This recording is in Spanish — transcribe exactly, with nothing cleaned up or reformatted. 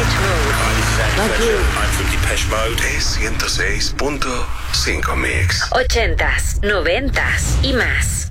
Depeche Mode. Hi, this is Andy Thank Fletcher. you. I'm from Depeche Mode. ciento seis punto cinco Mix. Ochentas, noventas y más.